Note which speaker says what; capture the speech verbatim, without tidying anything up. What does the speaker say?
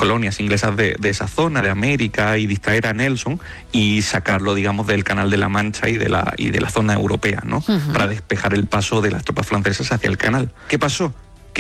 Speaker 1: colonias inglesas de, de esa zona, de América, y distraer a Nelson y sacarlo, digamos, del Canal de la Mancha y de la, y de la zona europea, ¿no? Uh-huh. Para despejar el paso de las tropas francesas hacia el canal. ¿Qué pasó?